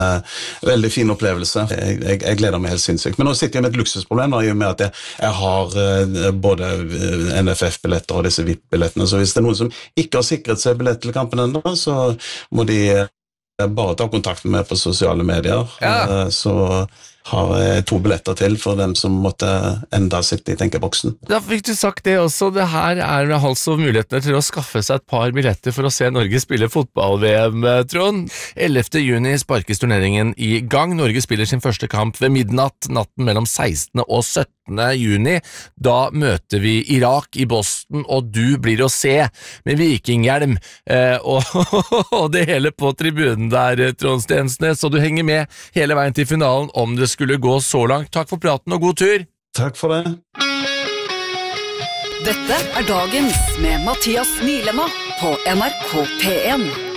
veldig fin opplevelse. Jeg gleder meg helt sinnssykt. Men nå sitter jeg med et luksusproblem, i og med at jeg har både NFF-billetter og disse VIP-billettene, så hvis det er noen som ikke har sikret seg billett til kampen enda, så må de bare ta kontakt med meg på sosiale medier, så har jeg 2 billetter til for dem som måtte enda sitte i tenkeboksen. Da fikk du sagt det også, det her altså mulighetene til å skaffe seg et par billetter for å se Norge spille fotball-VM, Trond. 11. juni sparkes turneringen i gang. Norge spiller sin første kamp ved midnatt, natten mellom 16. og 17. juni. Da møter vi Irak i Boston, og du blir å se med vikinghjelm, og det hele på tribunen der, Trond Stensnes, så du henger med hele veien til finalen om det skulle gå så langt. Takk for praten og god tur. Takk for det. Dette Dagens med Mathias Milena på NRK P1.